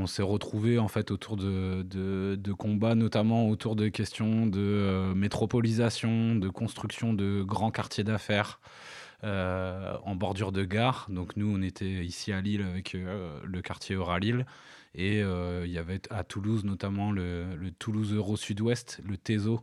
on s'est retrouvés en fait autour de combats, notamment autour de questions de métropolisation, de construction de grands quartiers d'affaires en bordure de gare. Donc nous, on était ici à Lille avec le quartier Euralille. Et il y avait à Toulouse notamment le Toulouse Euro Sud-Ouest, le TESO.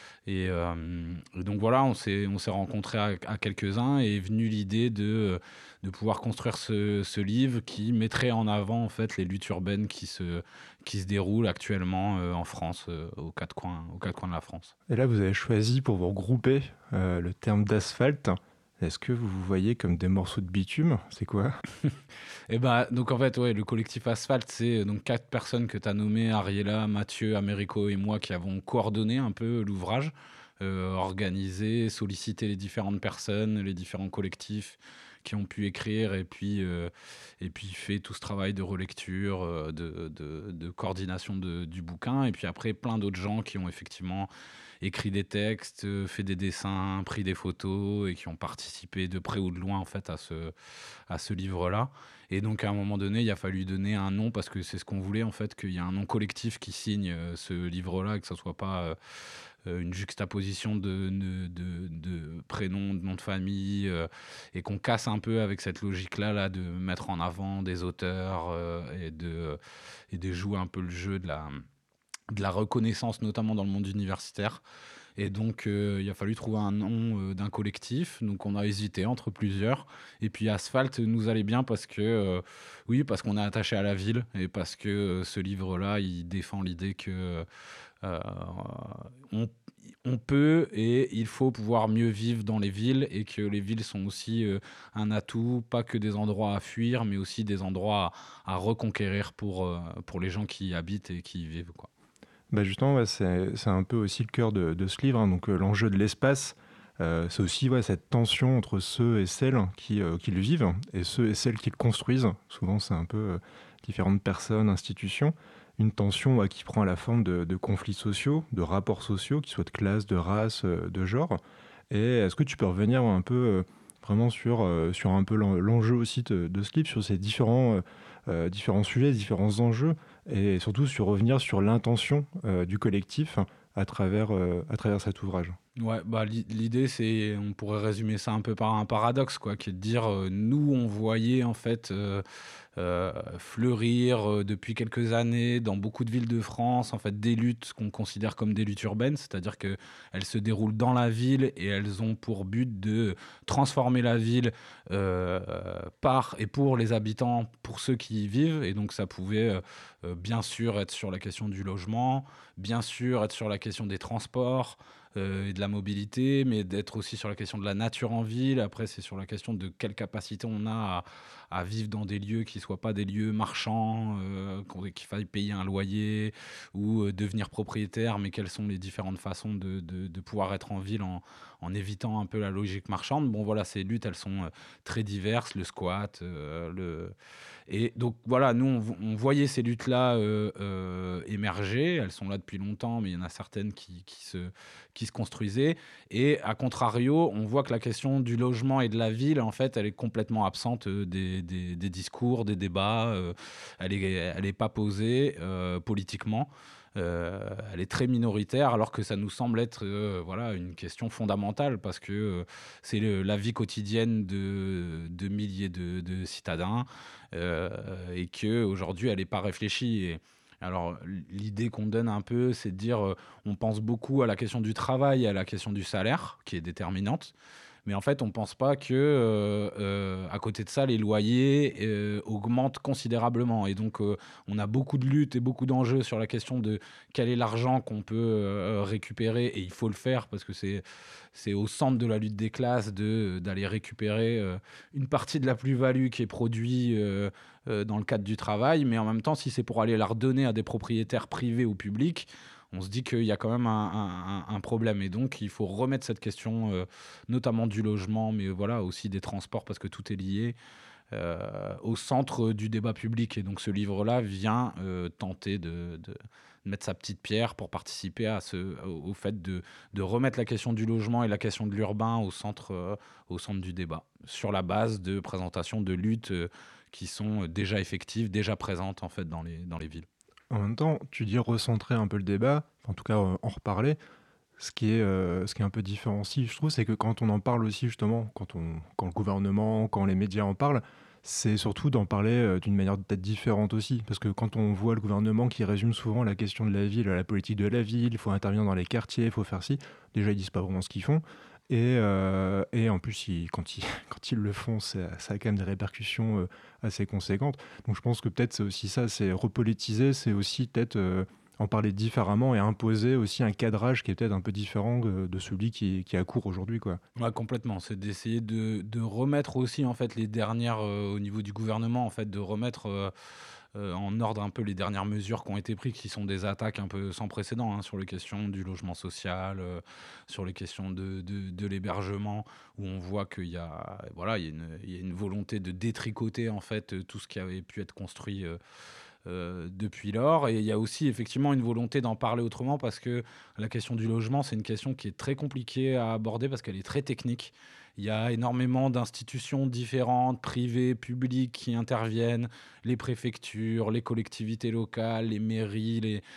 Et donc voilà, on s'est rencontrés à quelques-uns et est venue l'idée de pouvoir construire ce livre qui mettrait en avant en fait les luttes urbaines qui se déroulent actuellement en France, aux quatre coins de la France. Et là, vous avez choisi pour vous regrouper le terme d'asphalte. Est-ce que vous vous voyez comme des morceaux de bitume? C'est quoi? Et bah donc en fait ouais, le collectif Asphalt, c'est donc quatre personnes que tu as nommées, Ariella, Mathieu, Américo et moi, qui avons coordonné un peu l'ouvrage, organisé, sollicité les différentes personnes, les différents collectifs qui ont pu écrire, et puis fait tout ce travail de relecture, de coordination du bouquin, et puis après plein d'autres gens qui ont effectivement écrit des textes, fait des dessins, pris des photos et qui ont participé de près ou de loin en fait à ce livre-là. Et donc à un moment donné, il a fallu donner un nom parce que c'est ce qu'on voulait en fait, qu'il y ait un nom collectif qui signe ce livre-là, et que ça soit pas une juxtaposition de prénoms, de noms de famille, et qu'on casse un peu avec cette logique-là là, de mettre en avant des auteurs, et de jouer un peu le jeu de la reconnaissance, notamment dans le monde universitaire. Et donc, il a fallu trouver un nom d'un collectif. Donc, on a hésité entre plusieurs. Et puis, Asphalt nous allait bien parce que, oui, parce qu'on est attaché à la ville et parce que ce livre-là, il défend l'idée que euh, on, on peut et il faut pouvoir mieux vivre dans les villes, et que les villes sont aussi un atout, pas que des endroits à fuir, mais aussi des endroits à reconquérir pour les gens qui y habitent et qui y vivent, quoi. Bah justement, ouais, c'est un peu aussi le cœur de ce livre, hein. Donc l'enjeu de l'espace, c'est aussi ouais, cette tension entre ceux et celles qui le vivent et ceux et celles qui le construisent. Souvent, c'est un peu différentes personnes, institutions. Une tension ouais, qui prend la forme de conflits sociaux, de rapports sociaux, qui soient de classe, de race, de genre. Et est-ce que tu peux revenir un peu vraiment sur un peu l'enjeu aussi de ce livre, sur ces différents sujets, différents enjeux, et surtout sur revenir sur l'intention du collectif à travers cet ouvrage. Ouais, bah l'idée c'est, on pourrait résumer ça un peu par un paradoxe, quoi, qui est de dire, nous on voyait en fait fleurir depuis quelques années dans beaucoup de villes de France en fait des luttes qu'on considère comme des luttes urbaines, c'est-à-dire que elles se déroulent dans la ville et elles ont pour but de transformer la ville par et pour les habitants, pour ceux qui y vivent. Et donc ça pouvait bien sûr être sur la question du logement, bien sûr être sur la question des transports et de la mobilité, mais d'être aussi sur la question de la nature en ville. Après, c'est sur la question de quelle capacité on a à vivre dans des lieux qui ne soient pas des lieux marchands, qu'il faille payer un loyer ou devenir propriétaire, mais quelles sont les différentes façons de pouvoir être en ville en évitant un peu la logique marchande. Bon, voilà, ces luttes, elles sont très diverses, le squat, et donc voilà, nous, on voyait ces luttes-là émerger. Elles sont là depuis longtemps, mais il y en a certaines qui se construisaient. Et à contrario, on voit que la question du logement et de la ville, en fait, elle est complètement absente des discours, des débats. Elle est pas posée politiquement. Elle est très minoritaire, alors que ça nous semble être voilà, une question fondamentale, parce que c'est la vie quotidienne de milliers de citadins, et qu'aujourd'hui, elle n'est pas réfléchie. Alors, l'idée qu'on donne un peu, c'est de dire, on pense beaucoup à la question du travail et à la question du salaire, qui est déterminante. Mais en fait, on ne pense pas que, à côté de ça, les loyers augmentent considérablement. Et donc, on a beaucoup de luttes et beaucoup d'enjeux sur la question de quel est l'argent qu'on peut récupérer. Et il faut le faire parce que c'est au centre de la lutte des classes d'aller récupérer une partie de la plus-value qui est produite dans le cadre du travail. Mais en même temps, si c'est pour aller la redonner à des propriétaires privés ou publics, on se dit qu'il y a quand même un problème. Et donc, il faut remettre cette question, notamment du logement, mais voilà, aussi des transports, parce que tout est lié, au centre du débat public. Et donc, ce livre-là vient tenter de mettre sa petite pierre pour participer au fait de remettre la question du logement et la question de l'urbain au centre du débat, sur la base de présentation de luttes qui sont déjà effectives, déjà présentes en fait dans les villes. En même temps, tu dis recentrer un peu le débat, en tout cas en reparler. Ce qui est un peu différent aussi, je trouve, c'est que quand on en parle aussi, justement, quand le gouvernement, quand les médias en parlent, c'est surtout d'en parler d'une manière peut-être différente aussi. Parce que quand on voit le gouvernement qui résume souvent la question de la ville à la politique de la ville, il faut intervenir dans les quartiers, il faut faire ci, déjà ils disent pas vraiment ce qu'ils font. Et en plus, quand ils le font, ça a quand même des répercussions assez conséquentes. Donc je pense que peut-être c'est aussi ça, c'est repolitiser, c'est aussi peut-être en parler différemment et imposer aussi un cadrage qui est peut-être un peu différent de celui qui est à court aujourd'hui, quoi. Ouais, complètement. C'est d'essayer de remettre aussi en fait les dernières au niveau du gouvernement en fait de remettre en ordre un peu les dernières mesures qui ont été prises, qui sont des attaques un peu sans précédent hein, sur les questions du logement social, sur les questions de l'hébergement, où on voit qu'il y a voilà il y a une volonté de détricoter en fait tout ce qui avait pu être construit. Depuis lors. Et il y a aussi effectivement une volonté d'en parler autrement parce que la question du logement, c'est une question qui est très compliquée à aborder parce qu'elle est très technique. Il y a énormément d'institutions différentes, privées, publiques, qui interviennent, les préfectures, les collectivités locales, les mairies,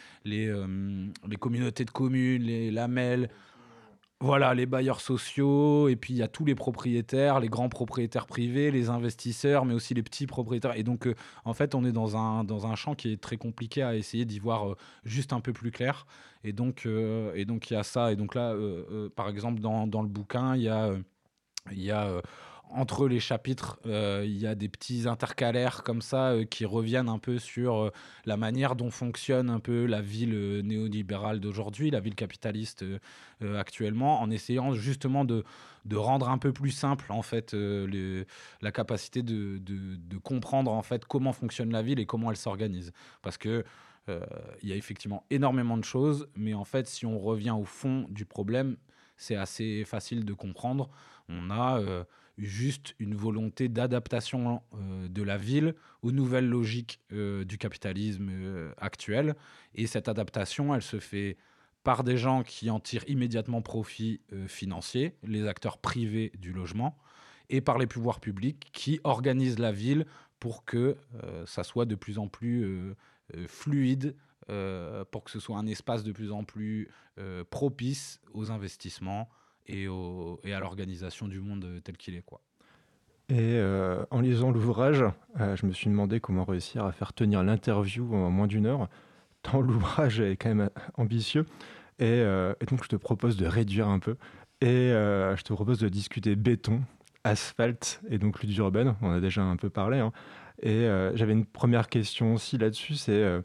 les communautés de communes, les lamelles. Voilà, les bailleurs sociaux, et puis il y a tous les propriétaires, les grands propriétaires privés, les investisseurs, mais aussi les petits propriétaires. Et donc, en fait, on est dans un champ qui est très compliqué à essayer d'y voir juste un peu plus clair. Et donc il y a ça. Et donc là, par exemple, dans le bouquin, il y a entre les chapitres, il y a des petits intercalaires comme ça qui reviennent un peu sur la manière dont fonctionne un peu la ville néolibérale d'aujourd'hui, la ville capitaliste actuellement, en essayant justement de rendre un peu plus simple en fait la capacité de comprendre en fait comment fonctionne la ville et comment elle s'organise. Parce que il y a effectivement énormément de choses, mais en fait, si on revient au fond du problème, c'est assez facile de comprendre. On a juste une volonté d'adaptation de la ville aux nouvelles logiques du capitalisme actuel. Et cette adaptation, elle se fait par des gens qui en tirent immédiatement profit financier, les acteurs privés du logement, et par les pouvoirs publics qui organisent la ville pour que ça soit de plus en plus fluide, pour que ce soit un espace de plus en plus propice aux investissements et à l'organisation du monde tel qu'il est, quoi. Et en lisant l'ouvrage, je me suis demandé comment réussir à faire tenir l'interview en moins d'une heure, tant l'ouvrage est quand même ambitieux. Et donc, je te propose de réduire un peu. Et je te propose de discuter béton, asphalte et donc lutte urbaine. On en a déjà un peu parlé, hein. Et j'avais une première question aussi là-dessus.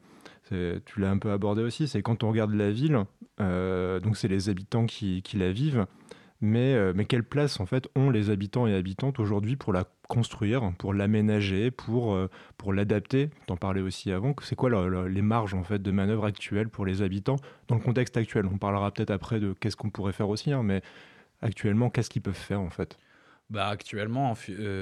Tu l'as un peu abordé aussi. C'est quand on regarde la ville, donc c'est les habitants qui la vivent. Mais quelle place en fait ont les habitants et habitantes aujourd'hui pour la construire, pour l'aménager, pour l'adapter? T'en parlais aussi avant. C'est quoi les marges en fait de manœuvre actuelles pour les habitants dans le contexte actuel? On parlera peut-être après de qu'est-ce qu'on pourrait faire aussi, hein, mais actuellement, qu'est-ce qu'ils peuvent faire en fait? Bah, actuellement,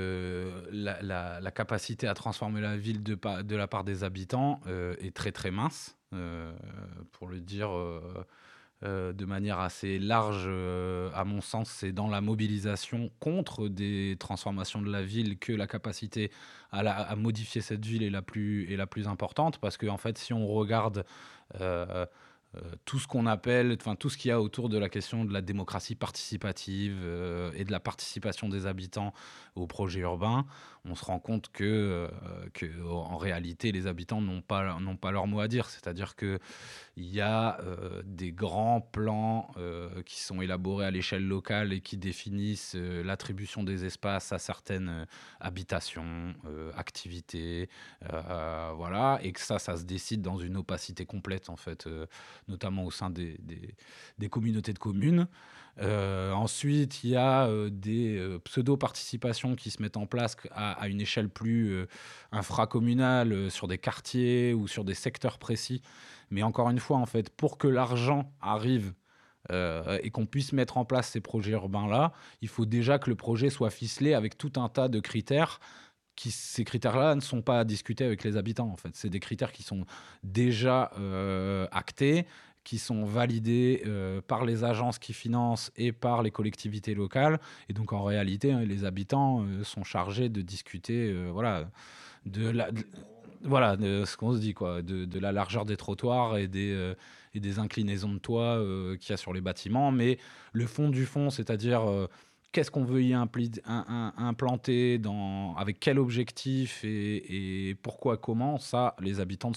la capacité à transformer la ville de la part des habitants est très très mince, pour le dire de manière assez large, à mon sens, c'est dans la mobilisation contre des transformations de la ville que la capacité à modifier cette ville est la plus importante. Parce que, en fait, si on regarde euh, tout ce qu'on appelle, enfin tout ce qu'il y a autour de la question de la démocratie participative et de la participation des habitants au projet urbain, on se rend compte que en réalité, les habitants n'ont pas leur mot à dire. C'est-à-dire que il y a des grands plans qui sont élaborés à l'échelle locale et qui définissent l'attribution des espaces à certaines habitations, activités, voilà, et que ça se décide dans une opacité complète, en fait, notamment au sein des communautés de communes. Ensuite, il y a des pseudo-participations qui se mettent en place à une échelle plus infracommunale, sur des quartiers ou sur des secteurs précis. Mais encore une fois, en fait, pour que l'argent arrive et qu'on puisse mettre en place ces projets urbains-là, il faut déjà que le projet soit ficelé avec tout un tas de critères. Ces critères-là ne sont pas à discuter avec les habitants, en fait. C'est des critères qui sont déjà actés, qui sont validés par les agences qui financent et par les collectivités locales. Et donc, en réalité, hein, les habitants sont chargés de discuter, voilà, de la, de- voilà, de ce qu'on se dit, quoi, de la largeur des trottoirs et des inclinaisons de toit qu'il y a sur les bâtiments, mais le fond du fond, c'est-à-dire qu'est-ce qu'on veut y implanter, avec quel objectif et pourquoi, comment, ça, les habitants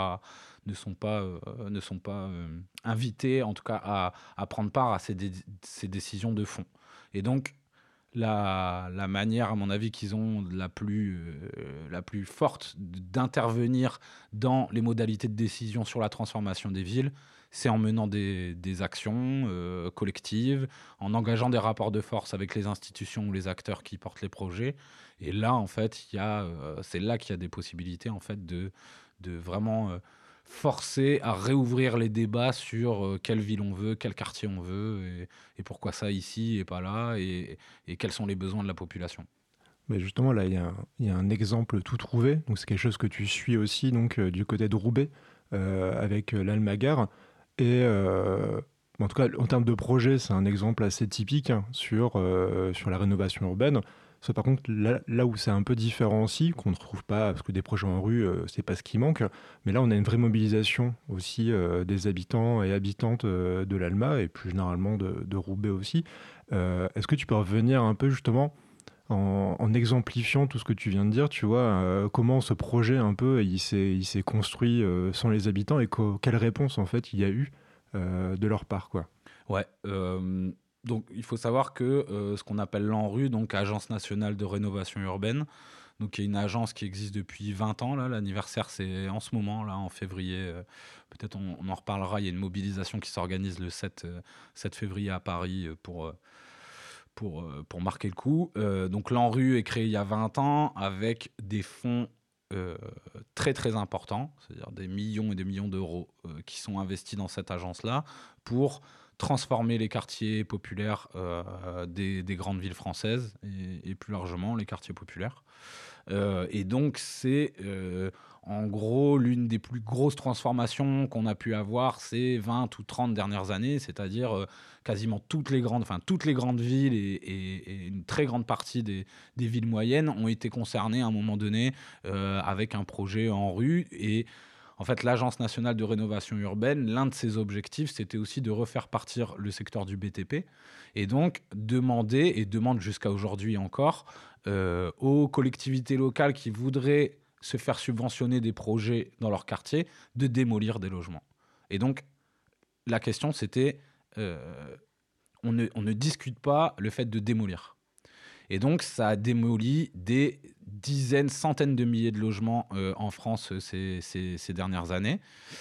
ne sont pas invités, en tout cas, à prendre part à ces décisions de fond. Et donc, la manière, à mon avis, qu'ils ont la plus forte d'intervenir dans les modalités de décision sur la transformation des villes, c'est en menant des actions collectives, en engageant des rapports de force avec les institutions ou les acteurs qui portent les projets. Et là, en fait, c'est là qu'il y a des possibilités en fait, de vraiment forcer à réouvrir les débats sur quelle ville on veut, quel quartier on veut, et pourquoi ça ici et pas là, et quels sont les besoins de la population. Mais justement, là, il y a un exemple tout trouvé. Donc, c'est quelque chose que tu suis aussi donc, du côté de Roubaix avec l'Almagar. Et en tout cas, en termes de projet, c'est un exemple assez typique hein, sur la rénovation urbaine. Ça, par contre, là où c'est un peu différent aussi, qu'on ne retrouve pas, parce que des projets en rue, c'est pas ce qui manque. Mais là, on a une vraie mobilisation aussi des habitants et habitantes de l'Alma et plus généralement de Roubaix aussi. Est-ce que tu peux revenir un peu justement en exemplifiant tout ce que tu viens de dire, tu vois, comment ce projet un peu il s'est construit sans les habitants et quelle réponse en fait il y a eu de leur part, quoi. Ouais. Donc, il faut savoir que ce qu'on appelle l'ANRU, donc Agence nationale de rénovation urbaine, donc il y a une agence qui existe depuis 20 ans. Là, l'anniversaire, c'est en ce moment, là, en février. Peut-être on en reparlera. Il y a une mobilisation qui s'organise le 7 février à Paris pour marquer le coup. Donc l'ANRU est créé il y a 20 ans avec des fonds euh, très très importants, c'est-à-dire des millions et des millions d'euros qui sont investis dans cette agence-là pour transformer les quartiers populaires des grandes villes françaises et plus largement les quartiers populaires. Et donc, c'est en gros l'une des plus grosses transformations qu'on a pu avoir ces 20 ou 30 dernières années, c'est-à-dire quasiment toutes les grandes villes et une très grande partie des villes moyennes ont été concernées à un moment donné avec un projet en rue. Et en fait, l'Agence nationale de rénovation urbaine, l'un de ses objectifs, c'était aussi de refaire partir le secteur du BTP et donc demander, et demande jusqu'à aujourd'hui encore, aux collectivités locales qui voudraient se faire subventionner des projets dans leur quartier, de démolir des logements. Et donc, la question, c'était, euh, on ne discute pas le fait de démolir. Et donc, ça a démoli des dizaines, centaines de milliers de logements en France ces dernières années.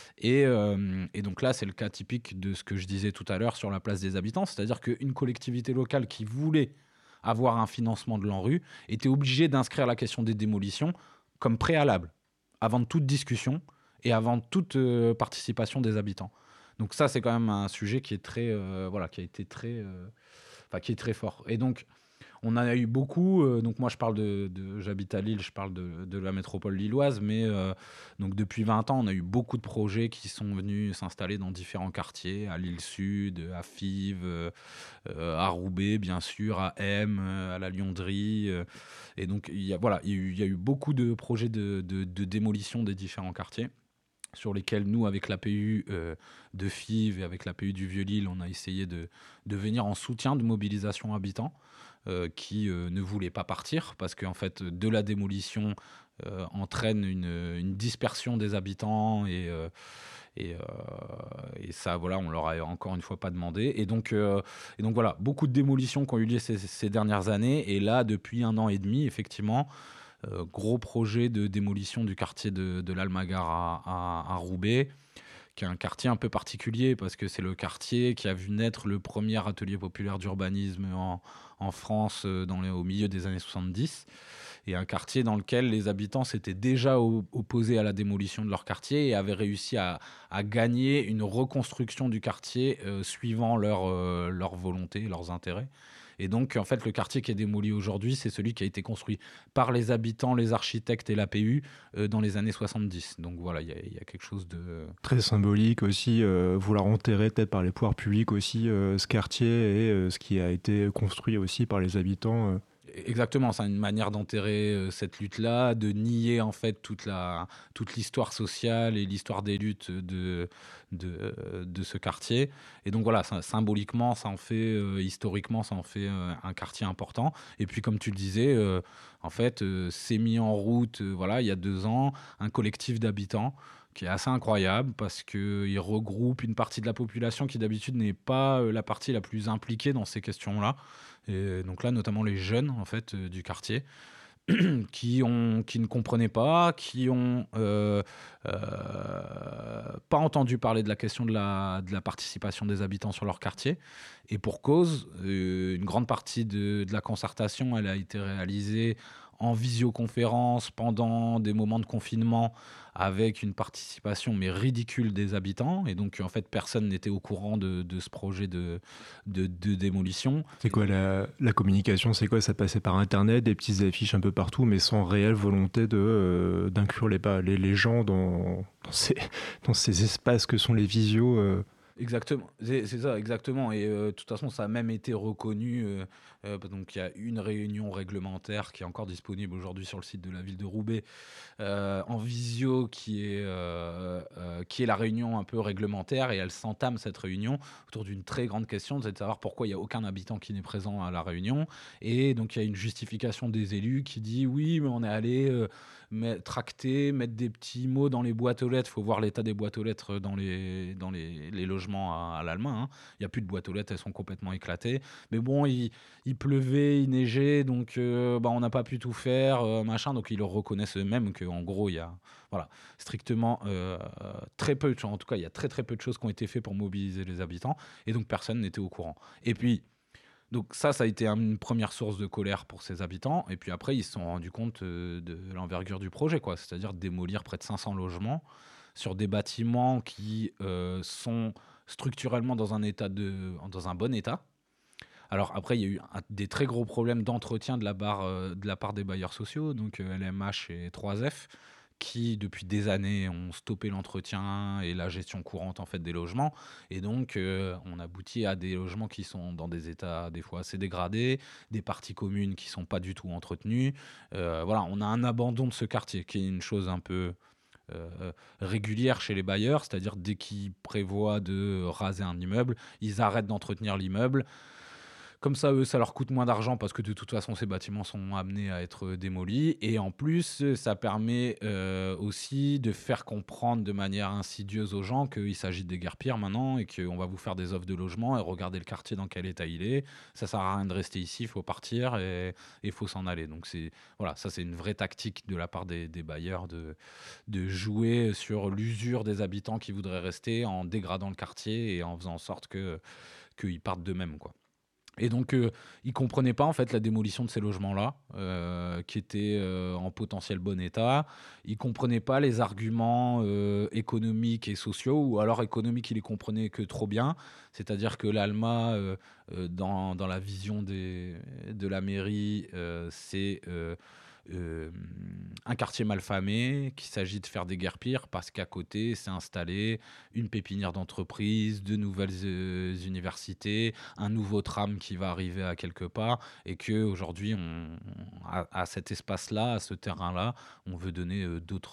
Et donc là, c'est le cas typique de ce que je disais tout à l'heure sur la place des habitants, c'est-à-dire qu'une collectivité locale qui voulait avoir un financement de l'ANRU était obligée d'inscrire la question des démolitions comme préalable, avant toute discussion et avant toute participation des habitants. Donc ça, c'est quand même un sujet qui est voilà, qui a été qui est très fort. Et donc, on en a eu beaucoup. Donc moi, j'habite à Lille, je parle de la métropole lilloise, mais donc depuis 20 ans, on a eu beaucoup de projets qui sont venus s'installer dans différents quartiers, à Lille Sud, à Fives, à Roubaix, bien sûr, à M, à la Lyonderie. Et donc, voilà, il y a eu beaucoup de projets de démolition des différents quartiers sur lesquels nous, avec l'APU de Fives et avec l'APU du Vieux-Lille, on a essayé de venir en soutien de mobilisation habitants qui ne voulaient pas partir parce qu'en fait, de la démolition entraîne une dispersion des habitants et, euh, et ça, voilà, on leur a encore une fois pas demandé. Et donc voilà, beaucoup de démolitions qui ont eu lieu ces dernières années. Et là, depuis 1 an et demi, effectivement, gros projet de démolition du quartier de l'Almagar à Roubaix, qui est un quartier un peu particulier parce que c'est le quartier qui a vu naître le premier atelier populaire d'urbanisme en France au milieu des années 70, et un quartier dans lequel les habitants s'étaient déjà opposés à la démolition de leur quartier et avaient réussi à gagner une reconstruction du quartier suivant leur volonté, leurs intérêts. Et donc, en fait, le quartier qui est démoli aujourd'hui, c'est celui qui a été construit par les habitants, les architectes et l'APU dans les années 70. Donc voilà, il y a quelque chose de... Très symbolique aussi, vouloir enterrer peut-être par les pouvoirs publics aussi ce quartier et ce qui a été construit aussi par les habitants. Exactement, c'est une manière d'enterrer, cette lutte-là, de nier en fait toute l'histoire sociale et l'histoire des luttes de ce quartier. Et donc voilà, ça symboliquement, ça en fait, historiquement, ça en fait, un quartier important. Et puis comme tu le disais, en fait, s'est mis en route, voilà, il y a 2 ans, un collectif d'habitants qui est assez incroyable parce qu'il regroupe une partie de la population qui d'habitude n'est pas, la partie la plus impliquée dans ces questions-là. Et donc là, notamment les jeunes en fait, du quartier qui ne comprenaient pas, qui ont pas entendu parler de la question de la participation des habitants sur leur quartier. Et pour cause, une grande partie de la concertation, elle a été réalisée en visioconférence pendant des moments de confinement avec une participation mais ridicule des habitants. Et donc en fait, personne n'était au courant de ce projet de démolition. C'est quoi la communication? C'est quoi? Ça passait par Internet, des petites affiches un peu partout, mais sans réelle volonté d'inclure les gens dans ces espaces que sont les visios. Exactement, c'est ça, exactement. Et de toute façon, ça a même été reconnu. Donc, il y a une réunion réglementaire qui est encore disponible aujourd'hui sur le site de la ville de Roubaix, en visio, qui est la réunion un peu réglementaire. Et elle s'entame cette réunion autour d'une très grande question, c'est de savoir pourquoi il n'y a aucun habitant qui n'est présent à la réunion. Et donc, il y a une justification des élus qui dit oui, mais on est allé tracter, mettre des petits mots dans les boîtes aux lettres. Il faut voir l'état des boîtes aux lettres dans les logements à l'Allemagne, hein. Il n'y a plus de boîtes aux lettres, elles sont complètement éclatées. Mais bon, il pleuvait, il neigeait, donc on n'a pas pu tout faire, machin. Donc ils le reconnaissent eux-mêmes qu'en gros, il y a voilà, strictement très peu de choses. En tout cas, il y a très très peu de choses qui ont été faites pour mobiliser les habitants. Et donc personne n'était au courant. Et puis, donc ça a été une première source de colère pour ces habitants. Et puis après, ils se sont rendus compte de l'envergure du projet, quoi. C'est-à-dire démolir près de 500 logements sur des bâtiments qui sont structurellement dans un bon état. Alors après, il y a eu des très gros problèmes d'entretien de la part des bailleurs sociaux, donc LMH et 3F, qui depuis des années ont stoppé l'entretien et la gestion courante en fait des logements. Et donc on aboutit à des logements qui sont dans des états des fois assez dégradés, des parties communes qui sont pas du tout entretenues. Voilà, on a un abandon de ce quartier qui est une chose un peu régulière chez les bailleurs, c'est-à-dire dès qu'ils prévoient de raser un immeuble, ils arrêtent d'entretenir l'immeuble. Comme ça, eux, ça leur coûte moins d'argent parce que de toute façon, ces bâtiments sont amenés à être démolis. Et en plus, ça permet aussi de faire comprendre de manière insidieuse aux gens qu'il s'agit de déguerpir maintenant et qu'on va vous faire des offres de logement et regarder le quartier dans quel état il est. Ça sert à rien de rester ici, il faut partir et il faut s'en aller. Donc voilà, ça c'est une vraie tactique de la part des bailleurs de jouer sur l'usure des habitants qui voudraient rester en dégradant le quartier et en faisant en sorte qu'ils partent d'eux-mêmes, quoi. Et donc, ils ne comprenaient pas en fait la démolition de ces logements-là, qui étaient en potentiel bon état. Ils ne comprenaient pas les arguments économiques et sociaux, ou alors économiques, ils les comprenaient que trop bien. C'est-à-dire que l'ALMA, dans la vision de la mairie, c'est euh, un quartier malfamé, qu'il s'agit de faire déguerpir parce qu'à côté s'est installé une pépinière d'entreprise, de nouvelles universités, un nouveau tram qui va arriver à quelque part, et que aujourd'hui, à cet espace-là, à ce terrain-là, on veut donner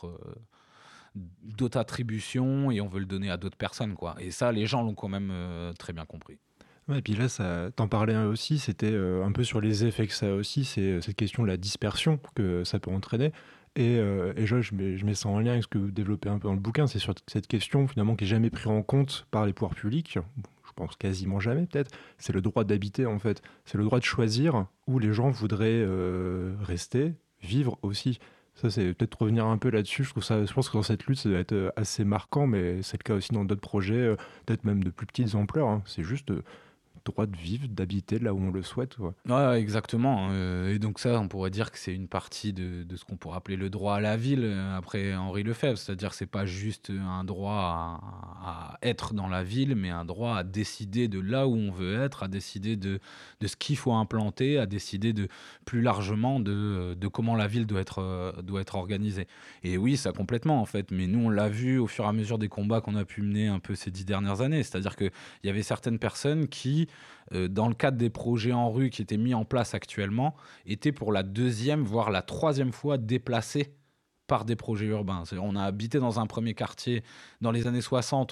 d'autres attributions et on veut le donner à d'autres personnes, quoi. Et ça, les gens l'ont quand même très bien compris. Ouais, et puis là, t'en parlais aussi, c'était un peu sur les effets que ça a aussi, c'est cette question de la dispersion que ça peut entraîner. Et je mets ça en lien avec ce que vous développez un peu dans le bouquin, c'est sur cette question finalement qui n'est jamais prise en compte par les pouvoirs publics, je pense quasiment jamais peut-être, c'est le droit d'habiter en fait. C'est le droit de choisir où les gens voudraient rester, vivre aussi. Ça, c'est peut-être revenir un peu là-dessus. Je pense que dans cette lutte, ça doit être assez marquant, mais c'est le cas aussi dans d'autres projets, peut-être même de plus petites ampleurs, hein. C'est juste droit de vivre, d'habiter là où on le souhaite, quoi. Ouais, exactement. Et donc ça, on pourrait dire que c'est une partie de ce qu'on pourrait appeler le droit à la ville, après Henri Lefebvre. C'est-à-dire que c'est pas juste un droit à être dans la ville, mais un droit à décider de là où on veut être, à décider de ce qu'il faut implanter, à décider plus largement de comment la ville doit être organisée. Et oui, ça complètement, en fait. Mais nous, on l'a vu au fur et à mesure des combats qu'on a pu mener un peu ces 10 dernières années. C'est-à-dire qu'il y avait certaines personnes qui dans le cadre des projets en rue qui étaient mis en place actuellement, étaient pour la deuxième, voire la troisième fois déplacés par des projets urbains. On a habité dans un premier quartier dans les années 60,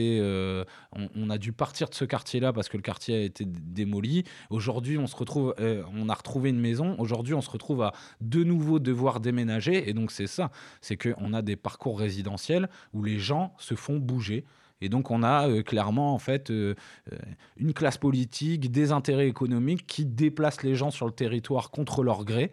on a dû partir de ce quartier-là parce que le quartier a été démoli. Aujourd'hui, on a retrouvé une maison. Aujourd'hui, on se retrouve à de nouveau devoir déménager. Et donc, c'est ça, c'est qu'on a des parcours résidentiels où les gens se font bouger. Et donc, on a clairement, en fait, une classe politique, des intérêts économiques qui déplacent les gens sur le territoire contre leur gré,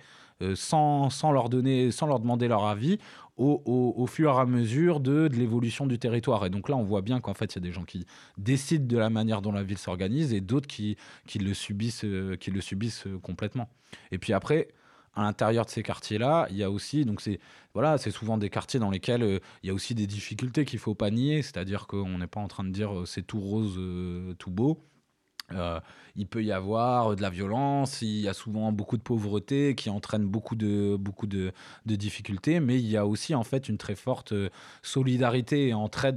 sans leur demander leur avis, au fur et à mesure de l'évolution du territoire. Et donc là, on voit bien qu'en fait, il y a des gens qui décident de la manière dont la ville s'organise et d'autres qui le subissent, complètement. Et puis après, à l'intérieur de ces quartiers-là, il y a aussi, donc c'est souvent des quartiers dans lesquels il y a aussi des difficultés qu'il faut pas nier, c'est-à-dire qu'on n'est pas en train de dire c'est tout rose, tout beau. Euh, il peut y avoir de la violence, il y a souvent beaucoup de pauvreté qui entraîne beaucoup de difficultés, mais il y a aussi en fait une très forte solidarité et entraide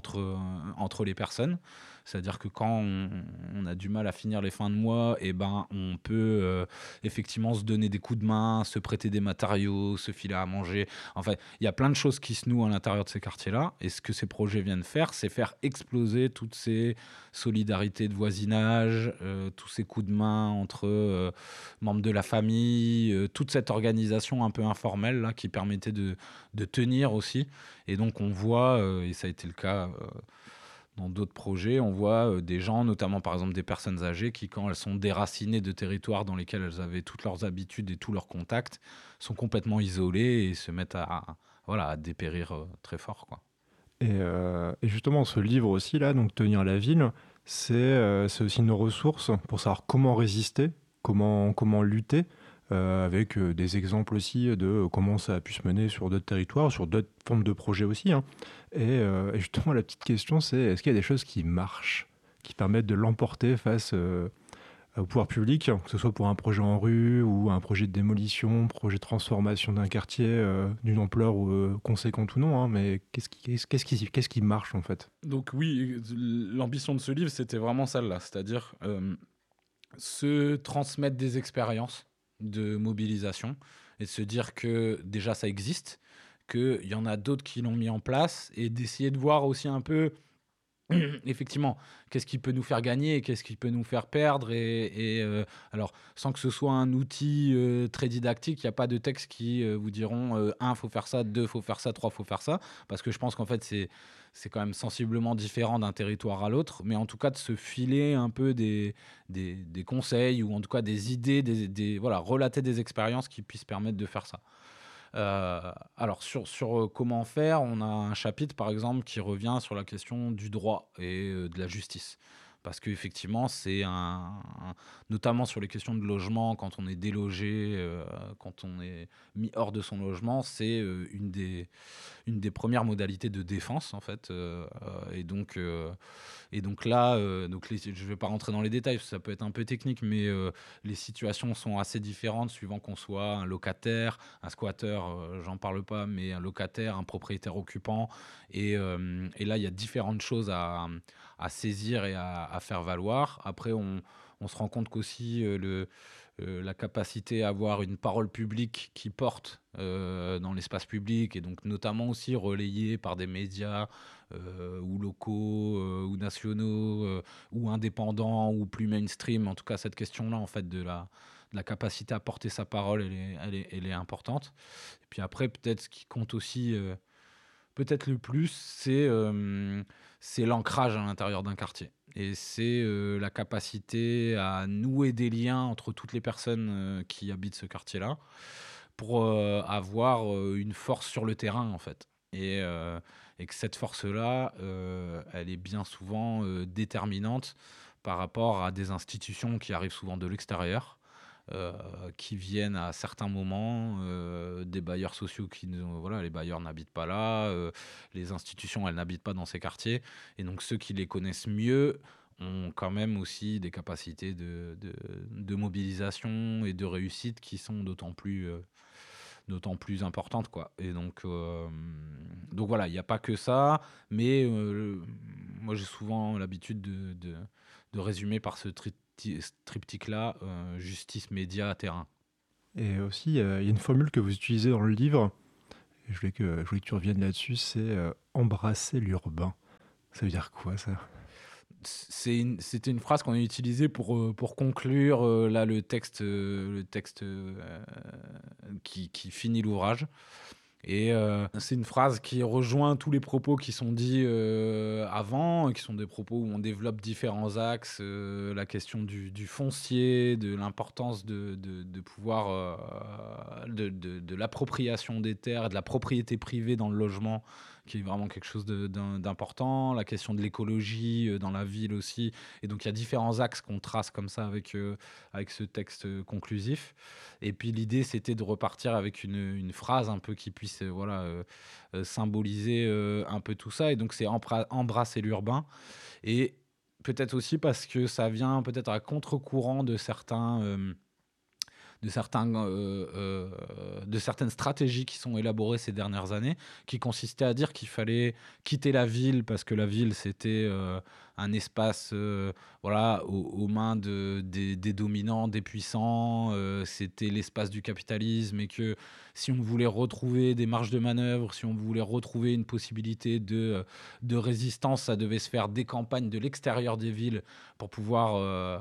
entre les personnes. C'est-à-dire que quand on a du mal à finir les fins de mois, et ben on peut effectivement se donner des coups de main, se prêter des matériaux, se filer à manger. En fait, il y a plein de choses qui se nouent à l'intérieur de ces quartiers-là. Et ce que ces projets viennent faire, c'est faire exploser toutes ces solidarités de voisinage, tous ces coups de main entre membres de la famille, toute cette organisation un peu informelle là, qui permettait de tenir aussi. Et donc on voit, et ça a été le cas dans d'autres projets, on voit des gens, notamment par exemple des personnes âgées, qui quand elles sont déracinées de territoires dans lesquels elles avaient toutes leurs habitudes et tous leurs contacts, sont complètement isolées et se mettent voilà, à dépérir très fort, quoi. Et justement, ce livre aussi, là, donc Tenir la ville, c'est aussi une ressource pour savoir comment résister, comment lutter, avec des exemples aussi de comment ça a pu se mener sur d'autres territoires, sur d'autres formes de projets aussi, hein. Et justement, la petite question, c'est est-ce qu'il y a des choses qui marchent, qui permettent de l'emporter face au pouvoir public, que ce soit pour un projet en rue ou un projet de démolition, projet de transformation d'un quartier d'une ampleur conséquente ou non, hein, mais qu'est-ce qui marche en fait? Donc oui, l'ambition de ce livre, c'était vraiment celle-là, c'est-à-dire se transmettre des expériences de mobilisation et de se dire que déjà ça existe, qu'il y en a d'autres qui l'ont mis en place et d'essayer de voir aussi un peu effectivement, qu'est-ce qui peut nous faire gagner et qu'est-ce qui peut nous faire perdre alors, sans que ce soit un outil très didactique, il n'y a pas de texte qui vous diront un, faut faire ça, deux, faut faire ça, trois, faut faire ça, parce que je pense qu'en fait, c'est quand même sensiblement différent d'un territoire à l'autre, mais en tout cas de se filer un peu des conseils ou en tout cas des idées, voilà, relater des expériences qui puissent permettre de faire ça. Alors sur comment faire, on a un chapitre par exemple qui revient sur la question du droit et de la justice. Parce qu'effectivement, notamment sur les questions de logement, quand on est délogé, quand on est mis hors de son logement, c'est une des premières modalités de défense en fait. Et donc là, je ne vais pas rentrer dans les détails, parce que ça peut être un peu technique, mais les situations sont assez différentes suivant qu'on soit un locataire, un squatteur, j'en parle pas, mais un locataire, un propriétaire occupant. Et là, il y a différentes choses à saisir et à faire valoir. Après, on se rend compte qu'aussi la capacité à avoir une parole publique qui porte dans l'espace public, et donc notamment aussi relayée par des médias ou locaux ou nationaux ou indépendants ou plus mainstream. En tout cas, cette question-là, en fait, de la capacité à porter sa parole, elle est importante. Et puis après, peut-être ce qui compte aussi, peut-être le plus, c'est l'ancrage à l'intérieur d'un quartier. Et c'est la capacité à nouer des liens entre toutes les personnes qui habitent ce quartier-là pour avoir une force sur le terrain, en fait. Et que cette force-là, elle est bien souvent déterminante par rapport à des institutions qui arrivent souvent de l'extérieur, qui viennent à certains moments, des bailleurs sociaux voilà, les bailleurs n'habitent pas là, les institutions, elles n'habitent pas dans ces quartiers. Et donc ceux qui les connaissent mieux ont quand même aussi des capacités de mobilisation et de réussite qui sont d'autant plus importante, quoi. Et donc voilà, il n'y a pas que ça, mais moi j'ai souvent l'habitude de résumer par ce triptyque-là, justice, médias, terrain. Et aussi, il y a une formule que vous utilisez dans le livre, et je voulais que tu reviennes là-dessus, c'est embrasser l'urbain. Ça veut dire quoi, ça? C'était une phrase qu'on a utilisée pour conclure là le texte qui finit l'ouvrage. Et c'est une phrase qui rejoint tous les propos qui sont dits avant, qui sont des propos où on développe différents axes, la question du foncier, de l'importance de pouvoir, de l'appropriation des terres, et de la propriété privée dans le logement, qui est vraiment quelque chose d'important, la question de l'écologie dans la ville aussi. Et donc il y a différents axes qu'on trace comme ça avec ce texte conclusif. Et puis l'idée, c'était de repartir avec une phrase un peu qui puisse symboliser un peu tout ça. Et donc c'est embrasser l'urbain. Et peut-être aussi parce que ça vient peut-être à contre-courant de certaines stratégies qui sont élaborées ces dernières années, qui consistaient à dire qu'il fallait quitter la ville parce que la ville, c'était un espace aux mains des dominants, des puissants, c'était l'espace du capitalisme, et que si on voulait retrouver des marges de manœuvre, si on voulait retrouver une possibilité de résistance, ça devait se faire des campagnes de l'extérieur des villes pour pouvoir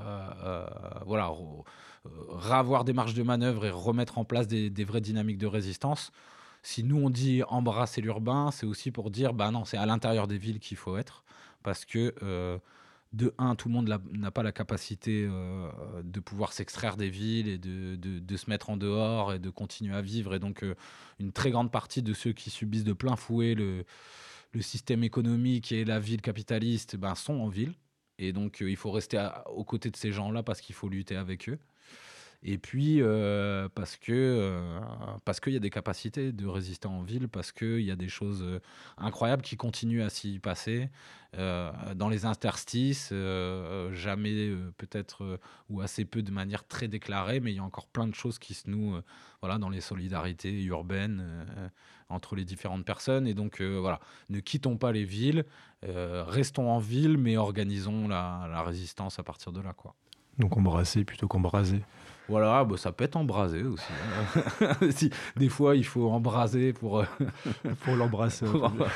ravoir des marges de manœuvre et remettre en place des vraies dynamiques de résistance. Si nous on dit embrasser l'urbain, c'est aussi pour dire bah non, c'est à l'intérieur des villes qu'il faut être, parce que de un, tout le monde n'a pas la capacité de pouvoir s'extraire des villes et de se mettre en dehors et de continuer à vivre. Et donc une très grande partie de ceux qui subissent de plein fouet le système économique et la ville capitaliste sont en ville. Et donc il faut rester aux côtés de ces gens-là parce qu'il faut lutter avec eux. Et puis, parce qu'il y a des capacités de résister en ville, parce qu'il y a des choses incroyables qui continuent à s'y passer dans les interstices, jamais peut-être ou assez peu de manière très déclarée, mais il y a encore plein de choses qui se nouent dans les solidarités urbaines entre les différentes personnes. Et donc, ne quittons pas les villes, restons en ville, mais organisons la résistance à partir de là, quoi. Donc embrasser plutôt qu'embraser. Voilà, ça peut être embrasé aussi. Si, des fois, il faut embraser pour l'embrasser.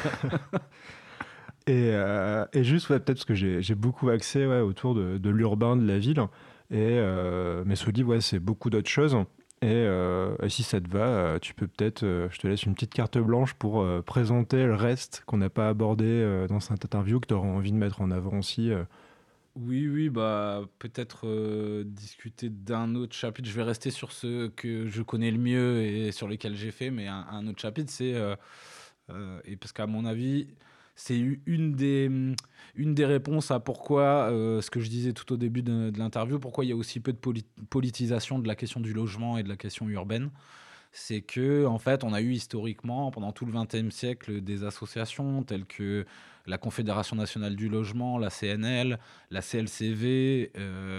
Et juste, peut-être parce que j'ai beaucoup accès autour de l'urbain, de la ville. Mais ce livre, c'est beaucoup d'autres choses. Et si ça te va, tu peux peut-être, je te laisse une petite carte blanche pour présenter le reste qu'on n'a pas abordé dans cette interview, que tu auras envie de mettre en avant aussi. Oui, peut-être discuter d'un autre chapitre. Je vais rester sur ce que je connais le mieux et sur lesquels j'ai fait, mais un autre chapitre, c'est et parce qu'à mon avis, c'est une des réponses à pourquoi, ce que je disais tout au début de l'interview, pourquoi il y a aussi peu de politisation de la question du logement et de la question urbaine. C'est que, en fait, on a eu historiquement, pendant tout le XXe siècle, des associations telles que la Confédération nationale du logement, la CNL, la CLCV,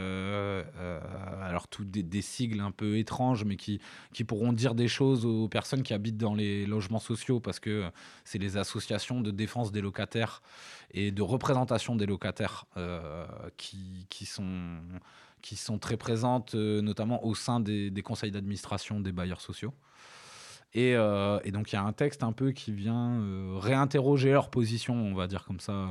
alors tous des sigles un peu étranges, mais qui pourront dire des choses aux personnes qui habitent dans les logements sociaux, parce que c'est les associations de défense des locataires et de représentation des locataires qui sont très présentes, notamment au sein des conseils d'administration des bailleurs sociaux. Et donc il y a un texte un peu qui vient réinterroger leur position, on va dire comme ça,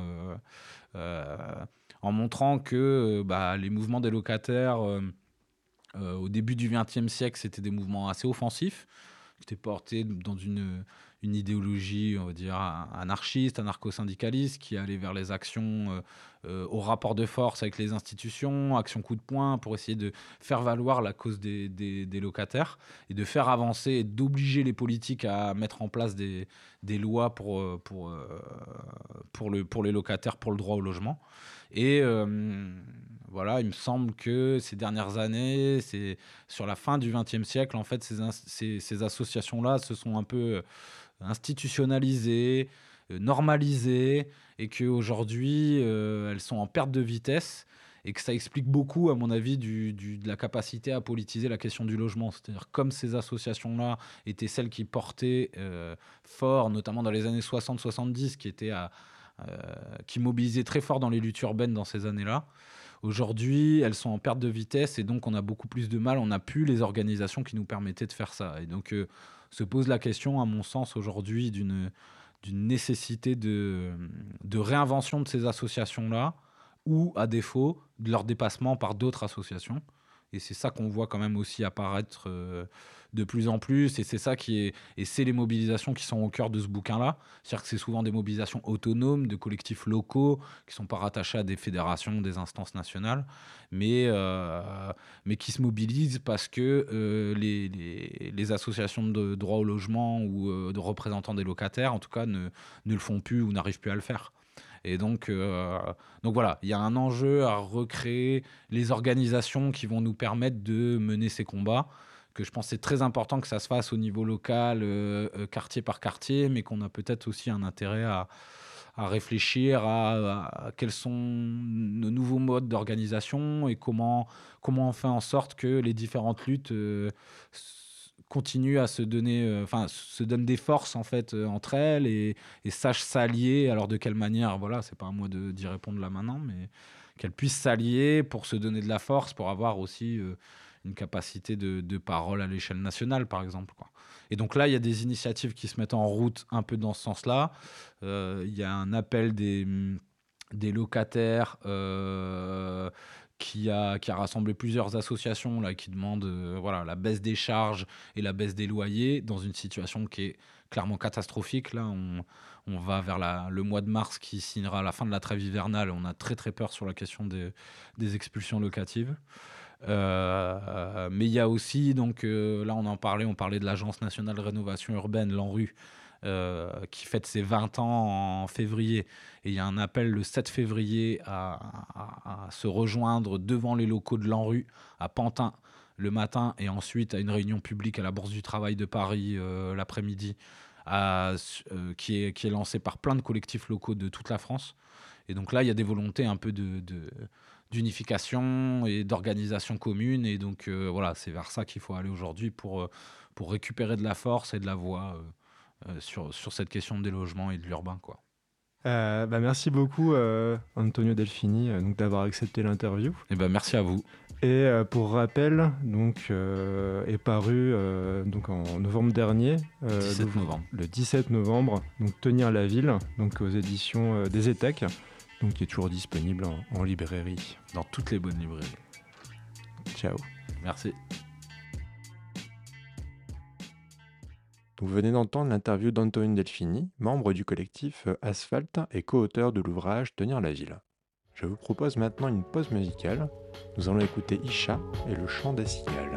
en montrant que les mouvements des locataires au début du XXe siècle, c'était des mouvements assez offensifs, qui étaient portés dans une idéologie, on va dire, anarchiste, anarcho-syndicaliste, qui allait vers les actions au rapport de force avec les institutions, actions coup de poing, pour essayer de faire valoir la cause des locataires et de faire avancer et d'obliger les politiques à mettre en place des lois pour les locataires, pour le droit au logement. Et il me semble que ces dernières années, c'est sur la fin du XXe siècle, en fait, ces associations-là se sont un peu institutionnalisées, normalisées, et qu'aujourd'hui, elles sont en perte de vitesse, et que ça explique beaucoup, à mon avis, de la capacité à politiser la question du logement. C'est-à-dire, comme ces associations-là étaient celles qui portaient fort, notamment dans les années 60-70, qui mobilisaient très fort dans les luttes urbaines dans ces années-là, Aujourd'hui, elles sont en perte de vitesse et donc on a beaucoup plus de mal. On n'a plus les organisations qui nous permettaient de faire ça. Et donc, se pose la question, à mon sens, aujourd'hui, d'une nécessité de réinvention de ces associations-là ou, à défaut, de leur dépassement par d'autres associations. Et c'est ça qu'on voit quand même aussi apparaître de plus en plus. Et c'est ça qui est. Et c'est les mobilisations qui sont au cœur de ce bouquin-là. C'est-à-dire que c'est souvent des mobilisations autonomes, de collectifs locaux, qui ne sont pas rattachés à des fédérations, des instances nationales, mais, mais qui se mobilisent parce que les associations de droit au logement ou de représentants des locataires, en tout cas, ne le font plus ou n'arrivent plus à le faire. Et donc voilà, il y a un enjeu à recréer les organisations qui vont nous permettre de mener ces combats, que je pense que c'est très important que ça se fasse au niveau local, quartier par quartier, mais qu'on a peut-être aussi un intérêt à réfléchir à quels sont nos nouveaux modes d'organisation et comment on fait en sorte que les différentes luttes continuent à se donner, enfin, se donnent des forces en fait entre elles et sachent s'allier. Alors de quelle manière, voilà, c'est pas à moi d'y répondre là maintenant, mais qu'elles puissent s'allier pour se donner de la force, pour avoir aussi une capacité de parole à l'échelle nationale, par exemple, quoi. Et donc là, il y a des initiatives qui se mettent en route un peu dans ce sens-là. Il y a un appel des locataires qui a rassemblé plusieurs associations là, qui demandent voilà, la baisse des charges et la baisse des loyers dans une situation qui est clairement catastrophique. Là, on va vers le mois de mars qui signera la fin de la trêve hivernale. On a très très peur sur la question des expulsions locatives. Mais il y a aussi, donc là on parlait de l'Agence nationale de rénovation urbaine, l'ANRU, qui fête ses 20 ans en février. Et il y a un appel le 7 février à se rejoindre devant les locaux de l'ANRU à Pantin le matin et ensuite à une réunion publique à la Bourse du Travail de Paris l'après-midi, qui est lancée par plein de collectifs locaux de toute la France. Et donc là, il y a des volontés un peu d'unification et d'organisation commune. Et donc voilà, c'est vers ça qu'il faut aller aujourd'hui pour récupérer de la force et de la voix sur cette question des logements et de l'urbain, quoi. Merci beaucoup Antonio Delfini donc, d'avoir accepté l'interview. Et merci à vous. Et pour rappel, donc, est paru donc en novembre dernier, 17 novembre. Le 17 novembre, donc Tenir la ville, donc aux éditions des ETAC, donc qui est toujours disponible en librairie. Dans toutes les bonnes librairies. Ciao. Merci. Vous venez d'entendre l'interview d'Antonio Delfini, membre du collectif Asphalt et co-auteur de l'ouvrage Tenir la ville. Je vous propose maintenant une pause musicale. Nous allons écouter Isha et le chant des cigales.